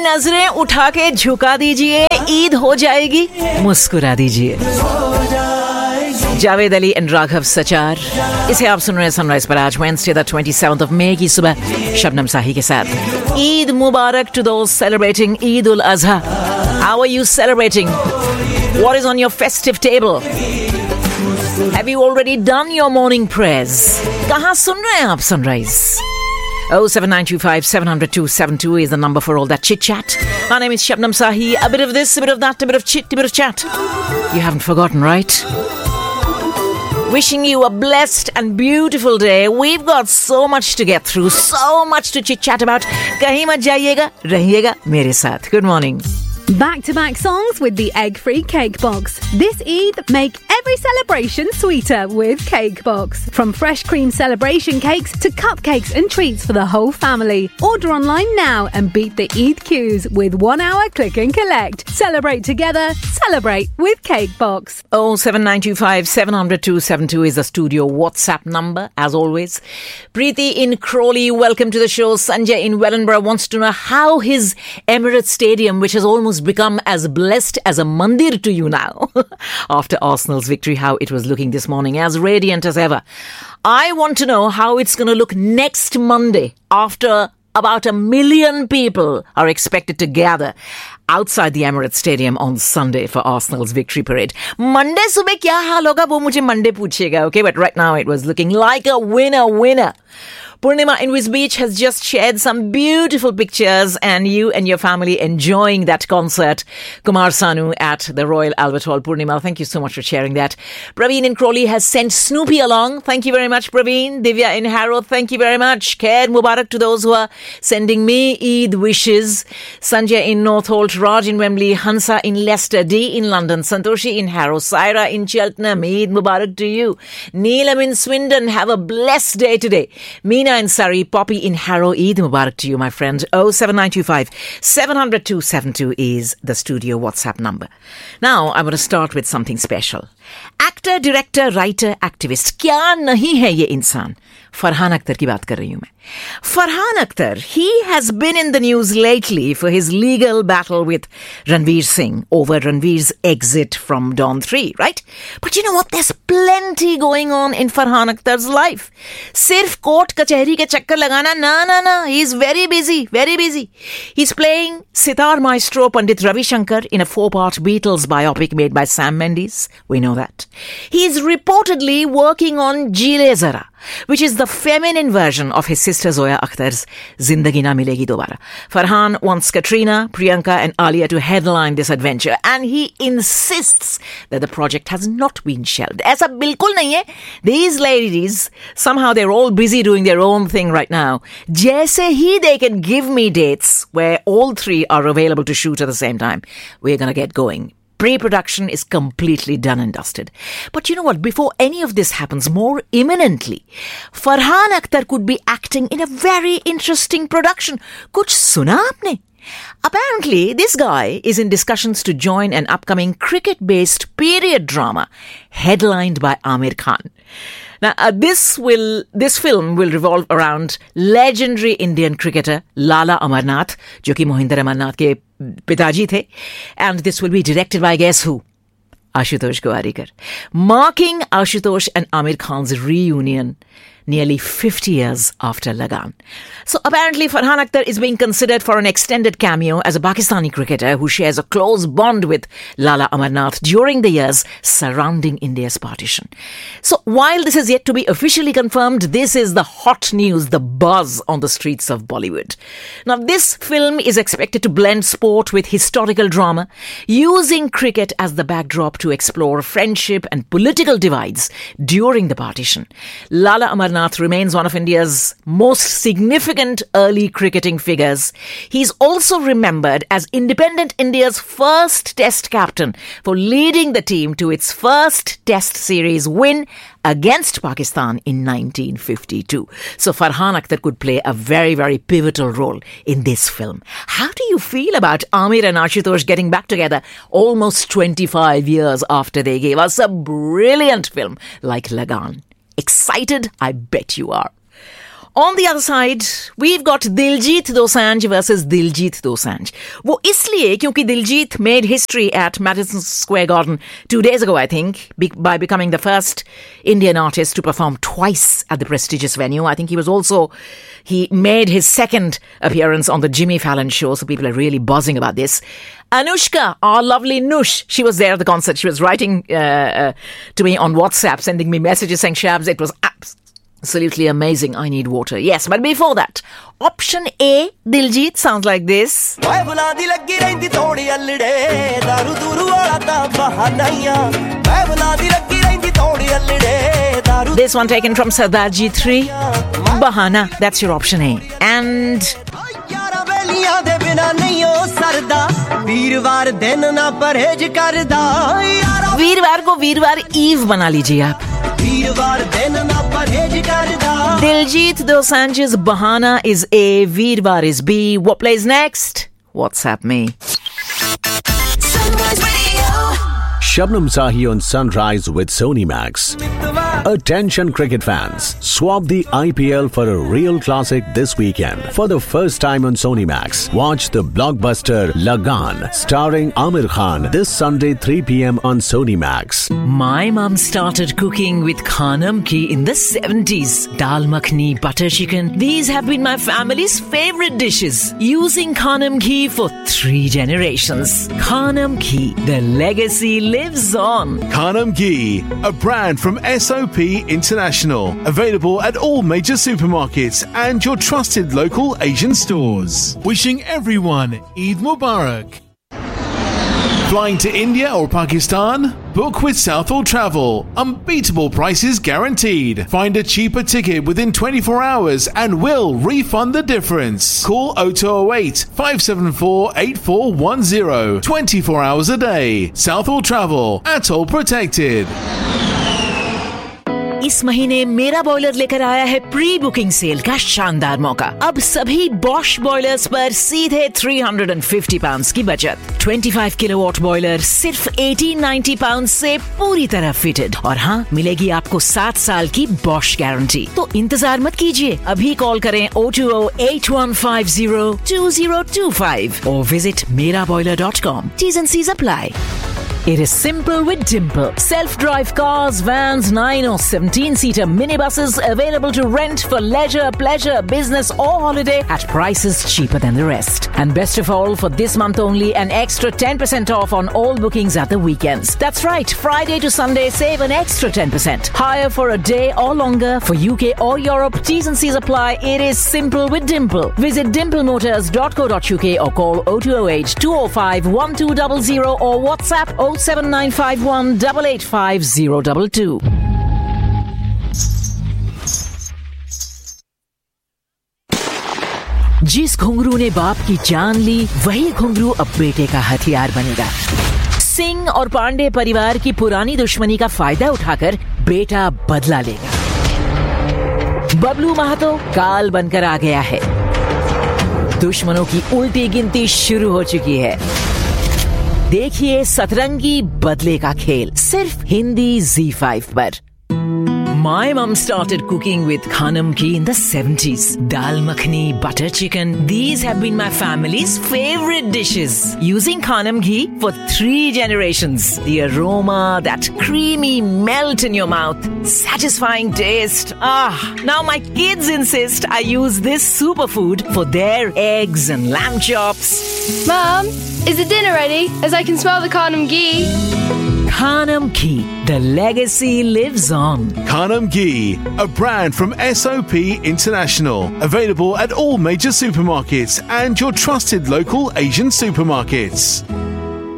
नजरें उठा के झुका दीजिए, ईद हो जाएगी, मुस्कुरा दीजिए. जावेद अली एंड राघव सचार. इसे आप सुन रहे हैं सनराइज पर आज Wednesday the 27th of May की सुबह शबनम साही के साथ. ईद मुबारक to those celebrating Eid ul Azha. How are you celebrating? What is on your festive table? Have you already done your morning prayers? कहाँ सुन रहे हैं आप sunrise? 07925 is the number for all that chit-chat. My name is Shabnam Sahi. A bit of this, a bit of that, a bit of chit, a bit of chat. You haven't forgotten, right? Wishing you a blessed and beautiful day. We've got so much to get through, so much to chit-chat about. Kahin mat jaiyega, rahiyega mere saath. Good morning. Back-to-back songs with the egg-free Cake Box. This Eid, make every celebration sweeter with Cake Box. From fresh cream celebration cakes to cupcakes and treats for the whole family. Order online now and beat the Eid queues with 1 hour click and collect. Celebrate together, celebrate with Cake Box. 07925 700 is the studio WhatsApp number, as always. Preeti in Crawley, welcome to the show. Sanjay in Wellingborough wants to know how his Emirates Stadium, which has almost become as blessed as a mandir to you now after Arsenal's victory, how it was looking this morning, as radiant as ever. I want to know how it's going to look next Monday after about 1 million people are expected to gather outside the Emirates Stadium on Sunday for Arsenal's victory parade. Monday subah kya haal hoga wo mujhe Monday पूछेगा, okay? But right now it was looking like a winner. Purnima in Wiz Beach has just shared some beautiful pictures and you and your family enjoying that concert. Kumar Sanu at the Royal Albert Hall. Purnima, thank you so much for sharing that. Praveen in Crawley has sent Snoopy along. Thank you very much, Praveen. Divya in Harrow, thank you very much. Khair Mubarak to those who are sending me Eid wishes. Sanjay in Northolt, Raj in Wembley, Hansa in Leicester, Dee in London, Santoshi in Harrow, Saira in Cheltenham. Eid Mubarak to you. Neelam in Swindon, have a blessed day today. Meena in Surrey, Poppy in Harrow, Eid Mubarak to you, my friend. 07925 700 is the studio WhatsApp number. Now, I want to start with something special. Actor, director, writer, activist. क्या नहीं है ये इंसान? फरहान अख्तर की बात कर रही हूं मैं. Farhan Akhtar, he has been in the news lately for his legal battle with Ranveer Singh over Ranveer's exit from Dawn 3, right? But you know what? There's plenty going on in Farhan Akhtar's life. Sirf court kachehri ke chakkar lagana, na. He's very busy. He's playing sitar maestro Pandit Ravi Shankar in a 4-part Beatles biopic made by Sam Mendes. We know that. He's reportedly working on Jile Zara, which is the feminine version of his sister Zoya Akhtar's Zindagi Na Milegi Dobara. Farhan wants Katrina, Priyanka and Alia to headline this adventure, and he insists that the project has not been shelved. Aisa bilkul nahi hai. These ladies, somehow they're all busy doing their own thing right now. Jaise hi they can give me dates where all three are available to shoot at the same time, we're going to get going. Pre-production is completely done and dusted. But you know what? Before any of this happens, more imminently, Farhan Akhtar could be acting in a very interesting production. Kuch suna aapne? Apparently, this guy is in discussions to join an upcoming cricket-based period drama headlined by Aamir Khan. Now, this film will revolve around legendary Indian cricketer Lala Amarnath, जो कि मोहिंदर अमरनाथ के पिताजी थे, and this will be directed by guess who? Ashutosh Gowarikar, marking Ashutosh and Aamir Khan's reunion nearly 50 years after Lagan. So apparently Farhan Akhtar is being considered for an extended cameo as a Pakistani cricketer who shares a close bond with Lala Amarnath during the years surrounding India's partition. So while this is yet to be officially confirmed, this is the hot news, the buzz on the streets of Bollywood. Now this film is expected to blend sport with historical drama, using cricket as the backdrop to explore friendship and political divides during the partition. Lala Amarnath remains one of India's most significant early cricketing figures. He's also remembered as independent India's first Test captain for leading the team to its first Test series win against Pakistan in 1952. So Farhan Akhtar could play a very, very pivotal role in this film. How do you feel about Aamir and Ashutosh getting back together almost 25 years after they gave us a brilliant film like Lagan? Excited? I bet you are. On the other side, we've got Diljit Dosanjh versus Diljit Dosanjh. वो इसलिए क्योंकि Diljit made history at Madison Square Garden 2 days ago, I think, by becoming the first Indian artist to perform twice at the prestigious venue. I think he made his second appearance on the Jimmy Fallon show, so people are really buzzing about this. Anushka, our lovely Nush, she was there at the concert. She was writing to me on WhatsApp, sending me messages saying, Shabs, it was absolutely amazing. I need water. Yes, but before that, option A, Diljit, sounds like this. This one taken from Sardarji 3, Bahana. That's your option A. And वीरवार को वीरवार ewe बना लीजिए आप. Diljit Dosanjh's Bahana is A, Veerwar is B. What plays next? WhatsApp me. Shabnam Sahi on Sunrise with Sony Max. Attention cricket fans, swap the IPL for a real classic this weekend. For the first time on Sony Max, watch the blockbuster Lagan starring Amir Khan this Sunday 3 p.m. on Sony Max. My mum started cooking with Khanam Ki in the 70s. Dal makhni, butter chicken. These have been my family's favorite dishes. Using Khanam Ki for 3 generations. Khanam Ki, the legacy lives on. Khanam Ghee, a brand from SOP International. Available at all major supermarkets and your trusted local Asian stores. Wishing everyone Eid Mubarak. Flying to India or Pakistan? Book with Southall Travel. Unbeatable prices guaranteed. Find a cheaper ticket within 24 hours and we'll refund the difference. Call 0208 574 8410. 24 hours a day. Southall Travel. Atoll protected. इस महीने मेरा boiler लेकर आया है pre booking cell का शानदार मौका. अब सभी बॉश बॉयलर्स पर सीधे £350 की बचत. 25 किलोवाट बॉयलर सिर्फ £1890 से पूरी तरह फिटेड. और हाँ, मिलेगी आपको 7 साल की बॉश गारंटी. तो इंतजार मत कीजिए, अभी कॉल करें 020-8150-2025 और visit meraboiler.com. T's and C's apply. It is simple with Dimple. Self-drive cars, vans, 9 or 17-seater minibuses available to rent for leisure, pleasure, business or holiday at prices cheaper than the rest. And best of all, for this month only, an extra 10% off on all bookings at the weekends. That's right, Friday to Sunday, save an extra 10%. Hire for a day or longer for UK or Europe. T's and C's apply. It is simple with Dimple. Visit dimplemotors.co.uk or call 0208 205 1200 or WhatsApp 07951 885022. जिस घुंघरू ने बाप की जान ली, वही घुंघरू अब बेटे का हथियार बनेगा. सिंह और पांडे परिवार की पुरानी दुश्मनी का फायदा उठाकर बेटा बदला लेगा. बबलू महातो काल बनकर आ गया है. दुश्मनों की उल्टी गिनती शुरू हो चुकी है. देखिए सतरंगी बदले का खेल सिर्फ हिंदी ZEE5 पर. My mum started cooking with Khanam Ki in the 70s. Dal makhni, butter chicken. These have been my family's favorite dishes. Using Khanam Ghee for 3 generations. The aroma, that creamy melt in your mouth. Satisfying taste. Now my kids insist I use this superfood for their eggs and lamb chops. Mum, is the dinner ready? As I can smell the Khanam Ghee. Khanam Ghee, the legacy lives on. Khanam Ghee, a brand from SOP International. Available at all major supermarkets and your trusted local Asian supermarkets.